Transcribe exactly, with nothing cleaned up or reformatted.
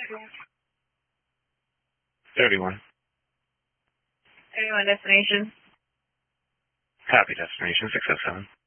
thirty-one. thirty-one destination. Copy destination six oh seven.